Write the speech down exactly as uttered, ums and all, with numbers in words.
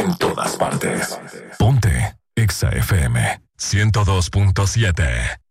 en todas partes. Ponte Exa F M ciento dos punto siete.